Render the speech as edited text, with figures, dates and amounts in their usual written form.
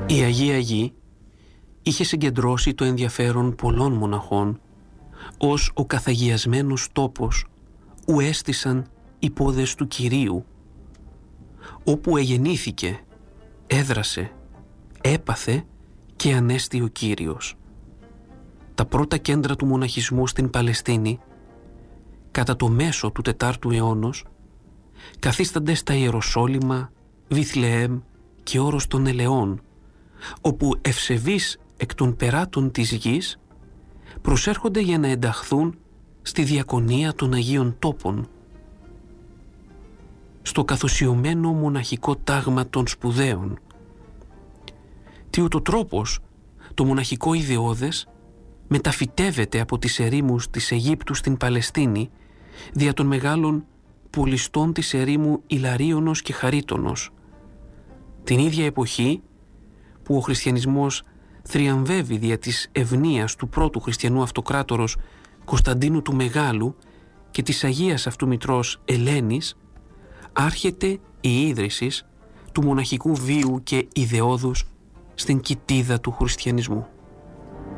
Η Αγία Γη είχε συγκεντρώσει το ενδιαφέρον πολλών μοναχών ως ο καθαγιασμένος τόπος où έστησαν οι πόδες του Κυρίου, όπου εγεννήθηκε, έδρασε, έπαθε και ανέστη ο Κύριος. Τα πρώτα κέντρα του μοναχισμού στην Παλαιστίνη, κατά το μέσο του 4ου αιώνος, καθίστανται στα Ιεροσόλυμα, Βιθλεέμ και Όρος των Ελαιών, όπου ευσεβείς εκ των περάτων της γης προσέρχονται για να ενταχθούν στη διακονία των Αγίων Τόπων, στο καθοσιωμένο μοναχικό τάγμα των σπουδαίων. Τι ούτω τρόπος το μοναχικό ιδεώδες μεταφυτεύεται από τις ερήμους της Αιγύπτου στην Παλαιστίνη δια των μεγάλων πολιστών της ερήμου Ιλαρίωνος και Χαρίτωνος, την ίδια εποχή που ο χριστιανισμός θριαμβεύει δια της ευνοίας του πρώτου χριστιανού αυτοκράτορος Κωνσταντίνου του Μεγάλου και της Αγίας αυτού μητρός Ελένης, άρχεται η ίδρυση του μοναχικού βίου και ιδεώδους στην κοιτίδα του χριστιανισμού.